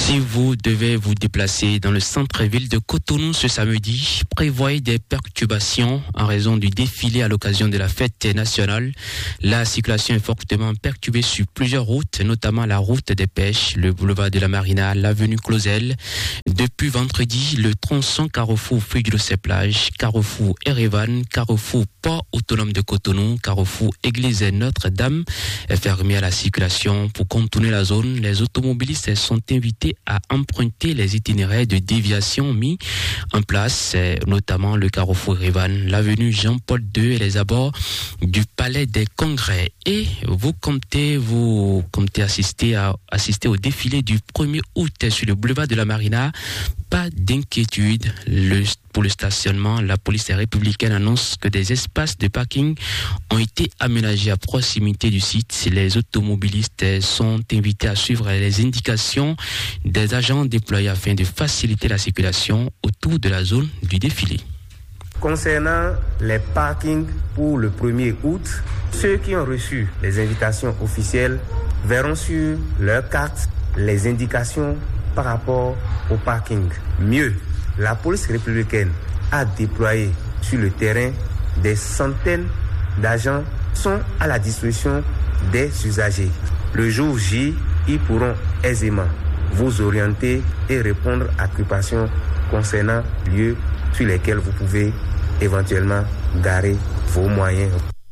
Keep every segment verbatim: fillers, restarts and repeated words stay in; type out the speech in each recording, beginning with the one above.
Si vous devez vous déplacer dans le centre-ville de Cotonou ce samedi, prévoyez des perturbations en raison du défilé à l'occasion de la fête nationale. La circulation est fortement perturbée sur plusieurs routes, notamment la route des Pêches, le boulevard de la Marina, l'avenue Clausel. Depuis vendredi, le tronçon Carrefour Feuille-de-Plage, Carrefour Erevan, Carrefour Port Autonome de Cotonou, Carrefour Église Notre-Dame est fermé à la circulation. Pour contourner la zone, les automobilistes sont invités à emprunter les itinéraires de déviation mis en place, notamment le Carrefour Erevan, l'avenue Jean-Paul deux et les abords du Palais des Congrès. Et vous comptez, vous comptez assister, à, assister au défilé du premier août sur le boulevard de la Marina. Pas d'inquiétude. Le, pour le stationnement, la police républicaine annonce que des espaces de parking ont été aménagés à proximité du site. Les automobilistes sont invités à suivre les indications des agents déployés afin de faciliter la circulation autour de la zone du défilé. Concernant les parkings pour le premier août, ceux qui ont reçu les invitations officielles verront sur leur carte les indications par rapport au parking. Mieux, la police républicaine a déployé sur le terrain des centaines d'agents sont à la disposition des usagers. Le jour J, ils pourront aisément vous orienter et répondre à toutes questions concernant lieux sur lesquels vous pouvez éventuellement garer vos moyens.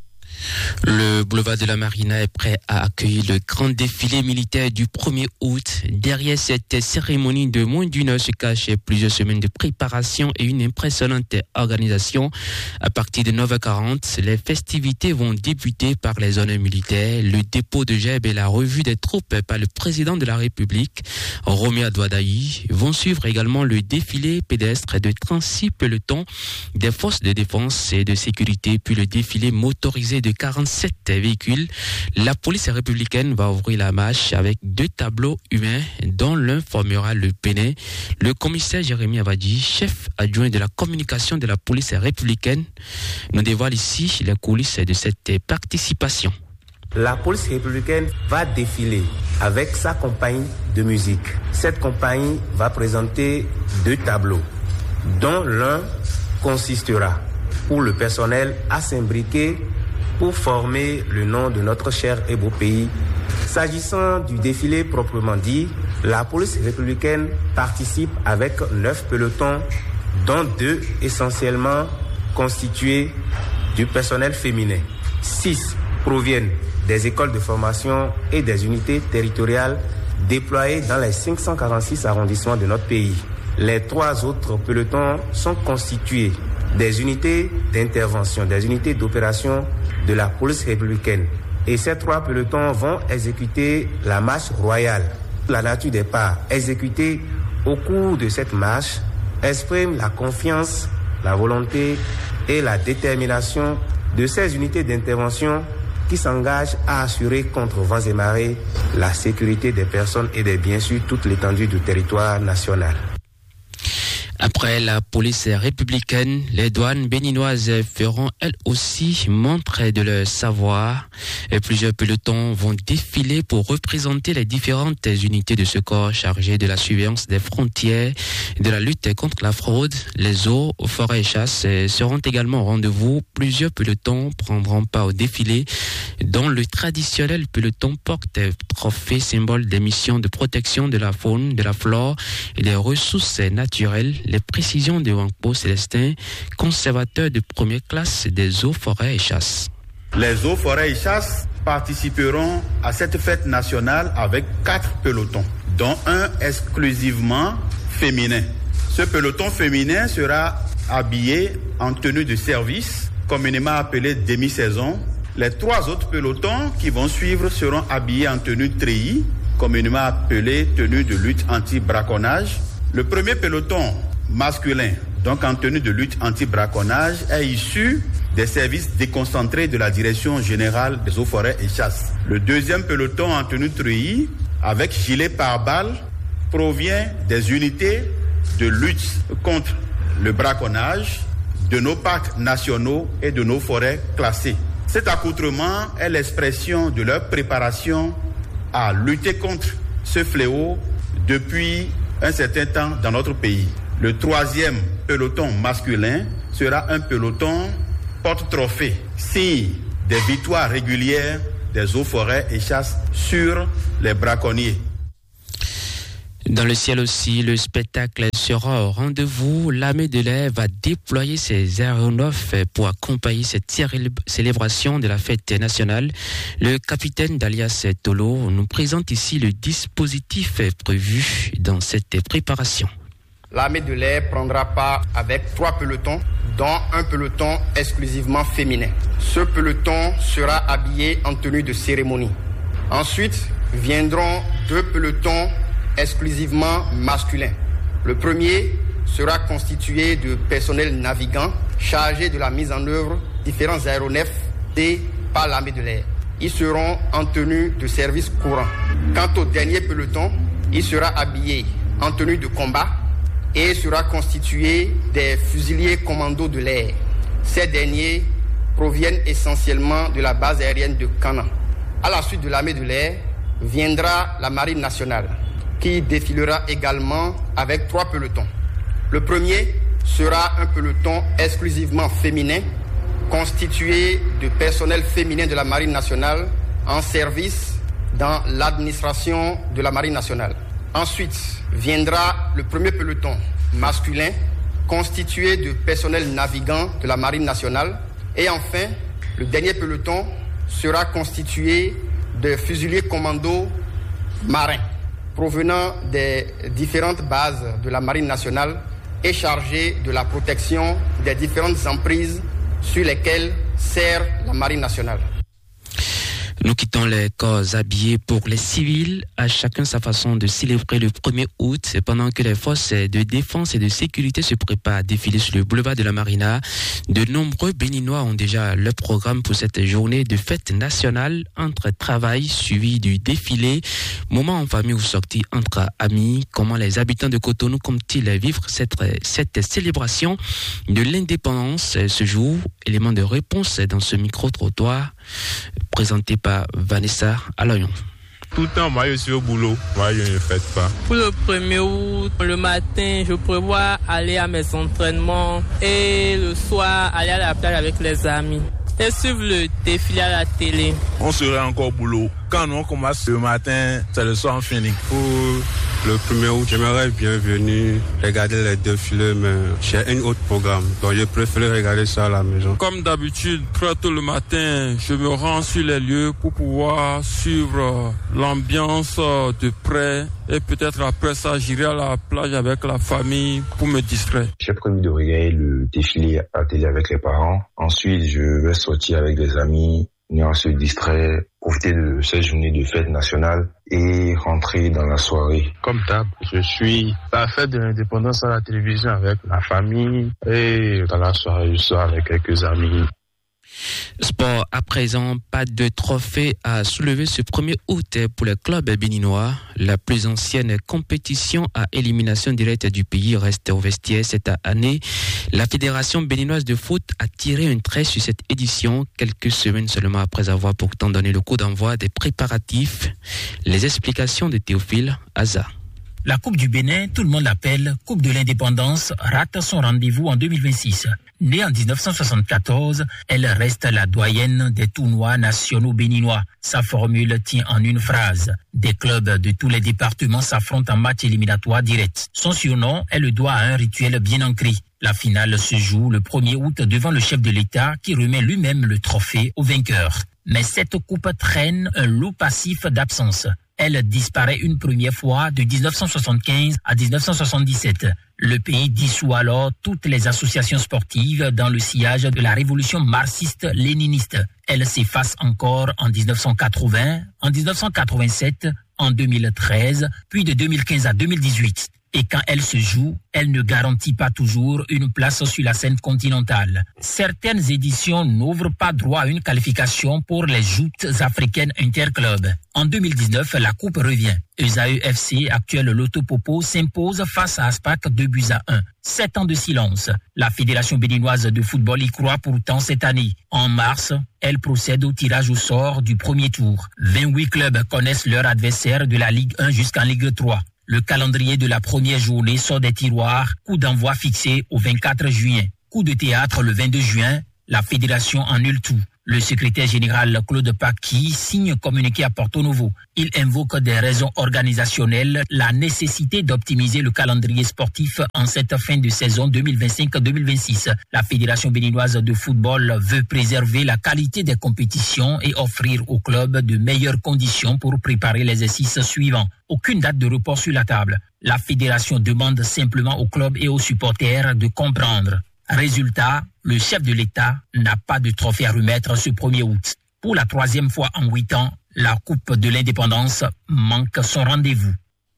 Le boulevard de la Marina est prêt à accueillir le grand défilé militaire du premier août. Derrière cette cérémonie de moins d'une heure se cachent plusieurs semaines de préparation et une impressionnante organisation. À partir de neuf heures quarante, les festivités vont débuter par les zones militaires, le dépôt de Geb et la revue des troupes par le président de la République, Roméo Adouadaï. Vont suivre également le défilé pédestre de trente-six pelotons des forces de défense et de sécurité, puis le défilé motorisé de quarante-sept véhicules. La police républicaine va ouvrir la marche avec deux tableaux humains dont l'un formera le Bénin. Le commissaire Jérémy Avadi, chef adjoint de la communication de la police républicaine, nous dévoile ici les coulisses de cette participation. La police républicaine va défiler avec sa compagnie de musique. Cette compagnie va présenter deux tableaux, dont l'un consistera pour le personnel à s'imbriquer pour former le nom de notre cher et beau pays. S'agissant du défilé proprement dit, la police républicaine participe avec neuf pelotons, dont deux essentiellement constitués du personnel féminin. Six proviennent des écoles de formation et des unités territoriales déployées dans les cinq cent quarante-six arrondissements de notre pays. Les trois autres pelotons sont constitués des unités d'intervention, des unités d'opération de la police républicaine. Et ces trois pelotons vont exécuter la marche royale. La nature des pas exécutée au cours de cette marche exprime la confiance, la volonté et la détermination de ces unités d'intervention qui s'engagent à assurer contre vents et marées la sécurité des personnes et des biens sur toute l'étendue du territoire national. Après la police républicaine, les douanes béninoises feront elles aussi montre de leur savoir. Et plusieurs pelotons vont défiler pour représenter les différentes unités de ce corps chargées de la surveillance des frontières et de la lutte contre la fraude. Les eaux, forêts et chasses seront également au rendez-vous. Plusieurs pelotons prendront part au défilé, dont le traditionnel peloton porte trophée, symbole des missions de protection de la faune, de la flore et des ressources naturelles. Les précisions de Wangpo Célestin, conservateur de première classe des eaux, forêts et chasses. Les eaux, forêts et chasses participeront à cette fête nationale avec quatre pelotons, dont un exclusivement féminin. Ce peloton féminin sera habillé en tenue de service, communément appelée demi-saison. Les trois autres pelotons qui vont suivre seront habillés en tenue treillis, communément appelée tenue de lutte anti-braconnage. Le premier peloton masculin, donc en tenue de lutte anti-braconnage, est issu des services déconcentrés de la Direction générale des eaux, forêts et chasses. Le deuxième peloton en tenue treillis, avec gilet pare-balles, provient des unités de lutte contre le braconnage de nos parcs nationaux et de nos forêts classées. Cet accoutrement est l'expression de leur préparation à lutter contre ce fléau depuis un certain temps dans notre pays. Le troisième peloton masculin sera un peloton porte-trophée, signe des victoires régulières des eaux, forêts et chasses sur les braconniers. Dans le ciel aussi, le spectacle sera au rendez-vous. L'armée de l'air va déployer ses aéronefs pour accompagner cette célébration de la fête nationale. Le capitaine d'Alias Tolo nous présente ici le dispositif prévu dans cette préparation. L'armée de l'air prendra part avec trois pelotons, dont un peloton exclusivement féminin. Ce peloton sera habillé en tenue de cérémonie. Ensuite, viendront deux pelotons exclusivement masculin. Le premier sera constitué de personnel navigant chargé de la mise en œuvre de différents aéronefs et par l'armée de l'air. Ils seront en tenue de service courant. Quant au dernier peloton, il sera habillé en tenue de combat et sera constitué des fusiliers commandos de l'air. Ces derniers proviennent essentiellement de la base aérienne de Canan. À la suite de l'armée de l'air, viendra la marine nationale, qui défilera également avec trois pelotons. Le premier sera un peloton exclusivement féminin, constitué de personnel féminin de la Marine nationale en service dans l'administration de la Marine nationale. Ensuite, viendra le premier peloton masculin, constitué de personnel navigant de la Marine nationale. Et enfin, le dernier peloton sera constitué de fusiliers commandos marins, provenant des différentes bases de la Marine nationale et chargé de la protection des différentes emprises sur lesquelles sert la Marine nationale. Nous quittons les corps habillés pour les civils, à chacun sa façon de célébrer le premier août, pendant que les forces de défense et de sécurité se préparent à défiler sur le boulevard de la Marina. De nombreux Béninois ont déjà leur programme pour cette journée de fête nationale entre travail suivi du défilé, moment en famille ou sortie entre amis. Comment les habitants de Cotonou comptent-ils vivre cette, cette célébration de l'indépendance ce jour? Élément de réponse dans ce micro-trottoir présenté par Vanessa Aloyon. Tout le temps, moi je suis au boulot, moi je ne fête pas. Pour le premier août, le matin, je prévois aller à mes entraînements et le soir, aller à la plage avec les amis et suivre le défilé à la télé. On serait encore au boulot. Quand on commence le matin, c'est le soir fini. Pour le premier août, j'aimerais bien venir regarder les défilés, mais j'ai un autre programme. Donc je préfère regarder ça à la maison. Comme d'habitude, très tôt le matin, je me rends sur les lieux pour pouvoir suivre l'ambiance de près. Et peut-être après ça, j'irai à la plage avec la famille pour me distraire. J'ai prévu de regarder le défilé à la télé avec les parents. Ensuite, je vais sortir avec des amis, venir se distraire, profiter de cette journée de fête nationale et rentrer dans la soirée. Comme d'hab, je suis à la fête de l'indépendance à la télévision avec la famille et dans la soirée, je sors avec quelques amis. Sport à présent, pas de trophée à soulever ce premier août pour le club béninois. La plus ancienne compétition à élimination directe du pays reste au vestiaire cette année. La Fédération béninoise de foot a tiré un trait sur cette édition quelques semaines seulement après avoir pourtant donné le coup d'envoi des préparatifs. Les explications de Théophile Aza. La Coupe du Bénin, tout le monde l'appelle Coupe de l'Indépendance, rate son rendez-vous en deux mille vingt-six. Née en dix-neuf cent soixante-quatorze, elle reste la doyenne des tournois nationaux béninois. Sa formule tient en une phrase. Des clubs de tous les départements s'affrontent en match éliminatoire direct. Son surnom, elle le doit à un rituel bien ancré. La finale se joue le premier août devant le chef de l'État qui remet lui-même le trophée au vainqueur. Mais cette coupe traîne un lot passif d'absence. Elle disparaît une première fois de dix-neuf cent soixante-quinze à dix-neuf cent soixante-dix-sept. Le pays dissout alors toutes les associations sportives dans le sillage de la révolution marxiste-léniniste. Elle s'efface encore en dix-neuf cent quatre-vingts, en dix-neuf cent quatre-vingt-sept, en deux mille treize, puis de deux mille quinze à deux mille dix-huit. Et quand elle se joue, elle ne garantit pas toujours une place sur la scène continentale. Certaines éditions n'ouvrent pas droit à une qualification pour les joutes africaines interclubs. En deux mille dix-neuf, la coupe revient. E S A E F C, actuel Loto Popo, s'impose face à Aspac deux buts à un. Sept ans de silence. La Fédération béninoise de football y croit pourtant cette année. En mars, elle procède au tirage au sort du premier tour. vingt-huit clubs connaissent leur adversaire de la Ligue un jusqu'en Ligue trois. Le calendrier de la première journée sort des tiroirs, coup d'envoi fixé au vingt-quatre juin. Coup de théâtre le vingt-deux juin, la fédération annule tout. Le secrétaire général Claude Paqui signe un communiqué à Porto Novo. Il invoque des raisons organisationnelles, la nécessité d'optimiser le calendrier sportif en cette fin de saison deux mille vingt-cinq deux mille vingt-six. La Fédération béninoise de football veut préserver la qualité des compétitions et offrir aux clubs de meilleures conditions pour préparer l'exercice suivant. Aucune date de report sur la table. La fédération demande simplement aux clubs et aux supporters de comprendre. Résultat, le chef de l'État n'a pas de trophée à remettre ce premier août. Pour la troisième fois en huit ans, la Coupe de l'Indépendance manque son rendez-vous.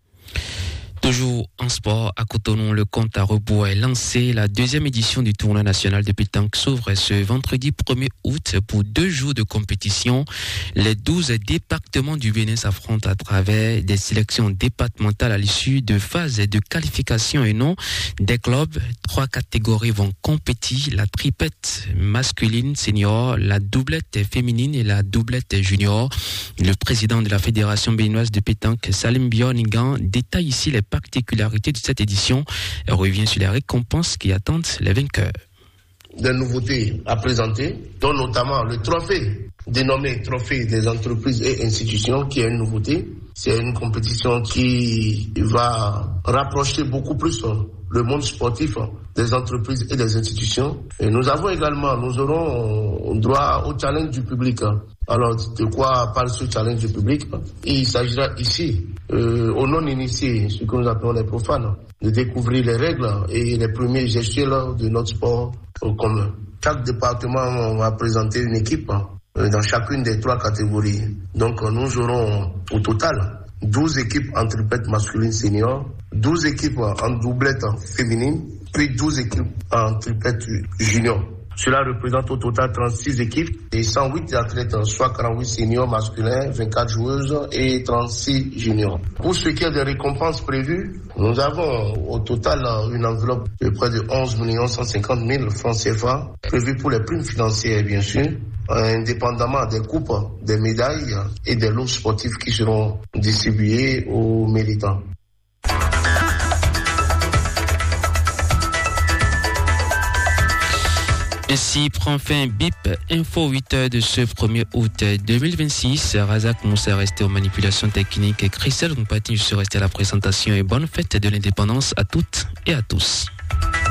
Toujours en sport, à Cotonou, le compte à rebours est lancé. La deuxième édition du tournoi national de pétanque s'ouvre ce vendredi premier août pour deux jours de compétition. Les douze départements du Bénin s'affrontent à travers des sélections départementales à l'issue de phases de qualification et non des clubs. Trois catégories vont compétir: la tripette masculine senior, la doublette féminine et la doublette junior. Le président de la Fédération béninoise de pétanque, Salim Bionigan, détaille ici les particularités de cette édition et revient sur les récompenses qui attendent les vainqueurs. Des nouveautés à présenter, dont notamment le trophée, dénommé Trophée des entreprises et institutions, qui est une nouveauté. C'est une compétition qui va rapprocher beaucoup plus le monde sportif des entreprises et des institutions. Et nous avons également, nous aurons droit au challenge du public. Alors, de quoi parle ce challenge du public? Il s'agira ici, euh, aux non-initiés, ce que nous appelons les profanes, de découvrir les règles et les premiers gestuels de notre sport au commun. Chaque département va présenter une équipe dans chacune des trois catégories. Donc, nous aurons au total douze équipes en tripette masculine senior, douze équipes en doublette féminine, puis douze équipes en tripette junior. Cela représente au total trente-six équipes et cent huit athlètes, soit quarante-huit seniors masculins, vingt-quatre joueuses et trente-six juniors. Pour ce qui est des récompenses prévues, nous avons au total une enveloppe de près de onze millions cent cinquante mille francs C F A prévue pour les primes financières, bien sûr, indépendamment des coupes, des médailles et des lots sportifs qui seront distribués aux méritants. Ainsi prend fin B I P Info huit heures de ce premier août deux mille vingt-six. Razak Moussa est resté aux manipulations techniques et Christelle Mpati, je suis resté à la présentation et bonne fête de l'indépendance à toutes et à tous.